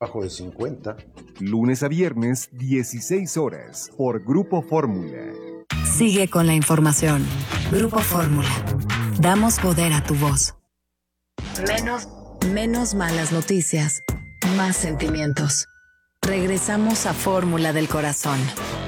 Bajo de 50. Lunes a viernes, 16 horas, por Grupo Fórmula. Sigue con la información. Grupo Fórmula. Damos poder a tu voz. Menos malas noticias, más sentimientos. Regresamos a Fórmula del Corazón.